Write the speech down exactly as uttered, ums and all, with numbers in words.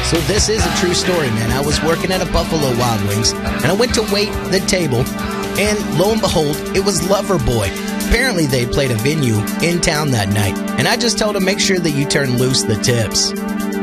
So this is a true story, man. I was working at a Buffalo Wild Wings, and I went to wait the table, and lo and behold, it was Loverboy. Apparently, they played a venue in town that night, and I just told him, make sure that you turn loose the tips.